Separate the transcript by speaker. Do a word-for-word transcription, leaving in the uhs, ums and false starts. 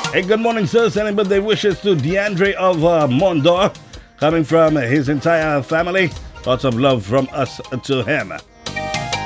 Speaker 1: Hey, good morning, sir. Sending birthday wishes to DeAndre of uh, Mondor, coming from his entire family. Lots of love from us to him.